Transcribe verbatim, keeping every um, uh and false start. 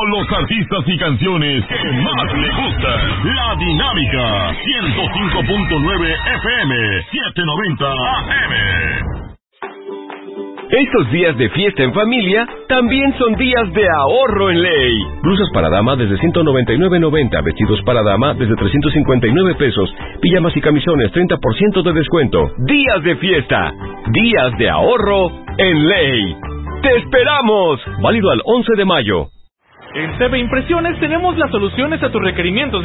con los artistas y canciones que más le gustan. La Dinámica, ciento cinco punto nueve F M, setecientos noventa A M. Estos días de fiesta en familia también son días de ahorro en Ley. Blusas para dama desde ciento noventa y nueve noventa, vestidos para dama desde trescientos cincuenta y nueve pesos, pijamas y camisones treinta por ciento de descuento. Días de fiesta, días de ahorro en Ley. ¡Te esperamos! Válido al once de mayo. En C B Impresiones tenemos las soluciones a tus requerimientos